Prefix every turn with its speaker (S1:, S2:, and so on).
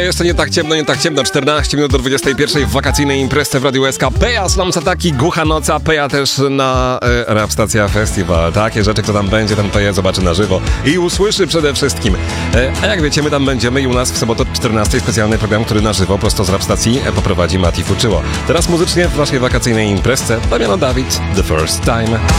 S1: jeszcze nie tak ciemno, 14 minut do 21 w wakacyjnej imprezie w Radiu SK. Peja, Slums Ataki, Głucha Noca, Peja też na Rap Stacja Festival. Takie rzeczy, kto tam będzie, ten Peja zobaczy na żywo i usłyszy przede wszystkim. A jak wiecie, my tam będziemy i u nas w sobotę 14 specjalny program, który na żywo prosto z Rap Stacji poprowadzi Mati Fuczyło. Teraz muzycznie w naszej wakacyjnej imprezie Damiano Dawid, The First Time.